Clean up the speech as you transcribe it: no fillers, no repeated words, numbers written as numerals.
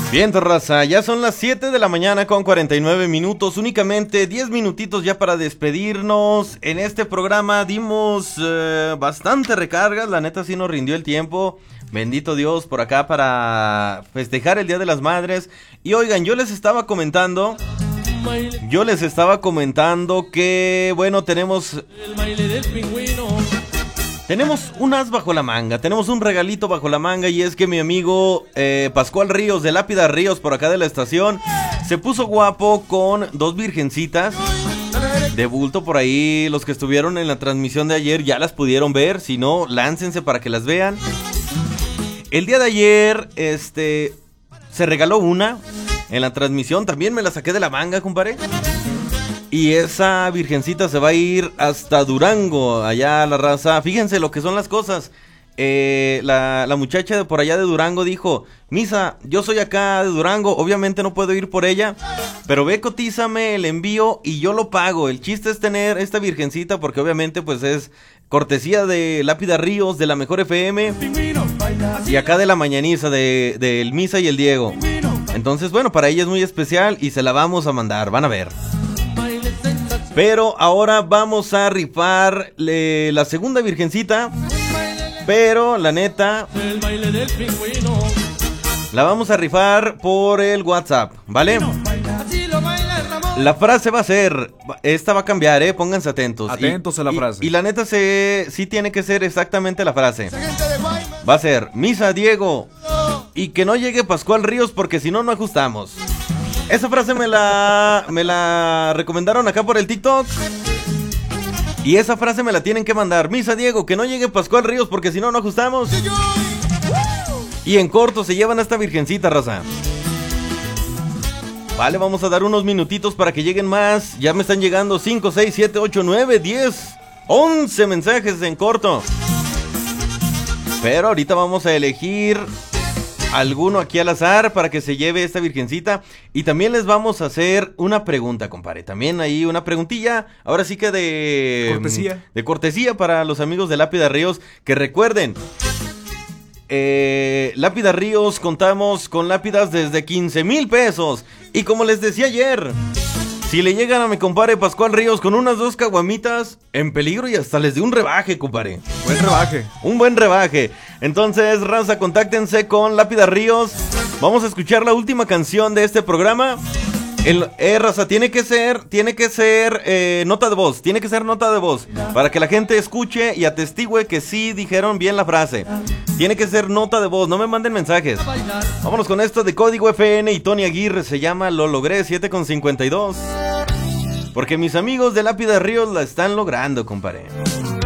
Bien, raza, ya son las 7 de la mañana con 49 minutos, únicamente 10 minutitos ya para despedirnos. En este programa dimos bastante recargas, la neta sí nos rindió el tiempo, bendito Dios, por acá para festejar el Día de las Madres. Y oigan, yo les estaba comentando que, bueno, tenemos un as bajo la manga, tenemos un regalito bajo la manga, y es que mi amigo Pascual Ríos de Lápida Ríos, por acá de la estación, se puso guapo con 2 virgencitas de bulto. Por ahí los que estuvieron en la transmisión de ayer ya las pudieron ver, si no, láncense para que las vean. El día de ayer se regaló una en la transmisión, también me la saqué de la manga, compadre. Y esa virgencita se va a ir hasta Durango, allá a la raza. Fíjense lo que son las cosas. La muchacha de por allá de Durango dijo: Misa, yo soy acá de Durango, obviamente no puedo ir por ella, pero ve, cotízame el envío y yo lo pago. El chiste es tener esta virgencita, porque obviamente pues es cortesía de Lápida Ríos, de la Mejor FM, y acá de la mañaniza del Misa y el Diego. Entonces, bueno, para ella es muy especial y se la vamos a mandar, van a ver. Pero ahora vamos a rifar la segunda virgencita, pero la neta la vamos a rifar por el WhatsApp, ¿vale? La frase va a ser, esta va a cambiar, pónganse atentos. Atentos a la frase. Y la neta sí tiene que ser exactamente la frase. Va a ser: Misa, Diego, y que no llegue Pascual Ríos, porque si no, no ajustamos. Esa frase me la recomendaron acá por el TikTok. Y esa frase me la tienen que mandar: Misa, Diego, que no llegue Pascual Ríos, porque si no, no ajustamos. Y en corto se llevan a esta virgencita, raza. Vale, vamos a dar unos minutitos para que lleguen más. Ya me están llegando 5, 6, 7, 8, 9, 10, 11 mensajes en corto. Pero ahorita vamos a elegir alguno aquí al azar para que se lleve esta virgencita. Y también les vamos a hacer una pregunta, compadre. También ahí una preguntilla, ahora sí que de cortesía para los amigos de Lápida Ríos. Que recuerden, Lápida Ríos, contamos con lápidas desde 15,000 pesos. Y como les decía ayer, si le llegan a mi compadre Pascual Ríos con unas 2 caguamitas, en peligro y hasta les de un rebaje, compadre. Buen rebaje. Un buen rebaje. Entonces, raza, contáctense con Lápida Ríos. Vamos a escuchar la última canción de este programa. Raza, tiene que ser nota de voz. Tiene que ser nota de voz para que la gente escuche y atestigue que sí dijeron bien la frase. Tiene que ser nota de voz, no me manden mensajes. Vámonos con esto de Código FN y Tony Aguirre. Se llama Lo Logré, 7:52. Porque mis amigos de Lápida Ríos la están logrando, compadre.